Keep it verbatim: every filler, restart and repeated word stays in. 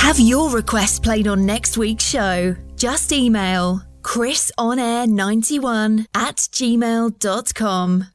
Have your request played on next week's show? Just email chris on air ninety one at gmail dot com.